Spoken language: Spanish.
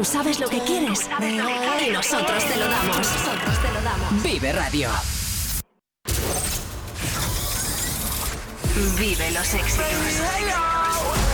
Tú sabes lo que quieres y nosotros te lo damos. Vive Radio. Vive los éxitos.